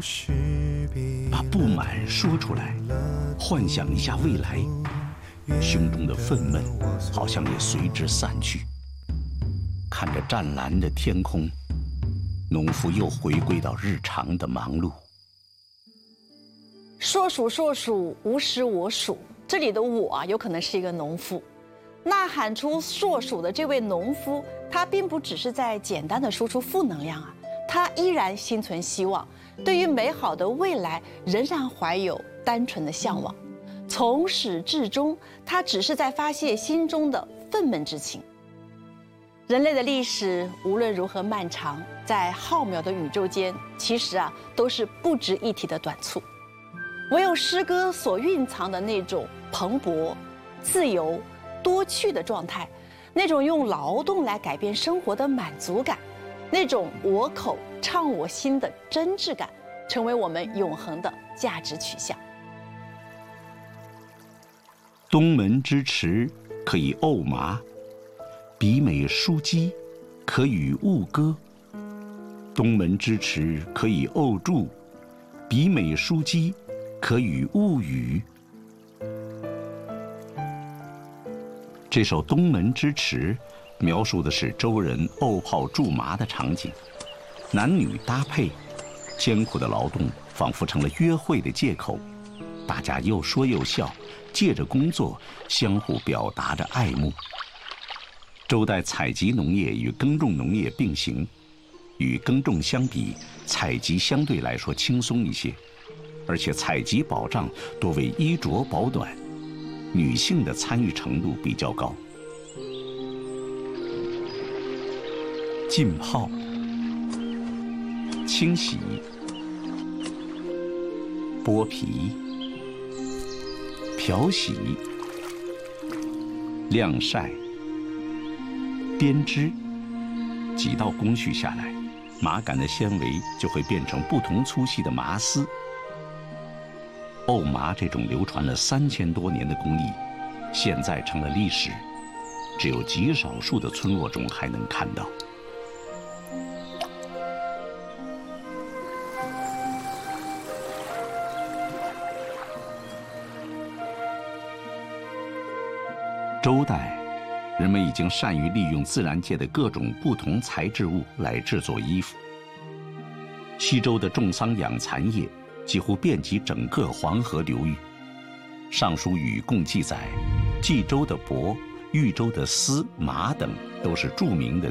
把不满说出来，幻想一下未来，胸中的愤懑好像也随之散去。看着湛蓝的天空，农夫又回归到日常的忙碌。 说数说数，无时我数。这里的我啊，有可能是一个农夫。呐喊出硕鼠的这位农夫，他并不只是在简单的输出负能量啊，他依然心存希望，对于美好的未来仍然怀有单纯的向往。从始至终，他只是在发泄心中的愤懑之情。人类的历史无论如何漫长，在浩渺的宇宙间，其实啊都是不值一提的短促。唯有诗歌所蕴藏的那种蓬勃、自由、多趣的状态，那种用劳动来改变生活的满足感，那种我口唱我心的真挚感，成为我们永恒的价值取向。 东门之池可以沤麻，比美书机可与物歌。东门之池可以沤柱，比美书机可与物语。这首《东门之池》描述的是周人沤泡筑麻的场景，男女搭配，艰苦的劳动仿佛成了约会的借口，大家又说又笑，借着工作相互表达着爱慕。周代采集农业与耕种农业并行，与耕种相比，采集相对来说轻松一些，而且采集保障多为衣着保暖，女性的参与程度比较高。浸泡、清洗、剥皮、漂洗、晾晒、编织，几道工序下来，麻杆的纤维就会变成不同粗细的麻丝。沤麻这种流传了3000多年的工艺，现在成了历史，只有极少数的村落中还能看到。周代，人们已经善于利用自然界的各种不同材质物来制作衣服。西周的种桑养蚕业几乎遍及整个黄河流域，《尚书禹贡》记载，冀州的帛、豫州的丝、麻等都是著名的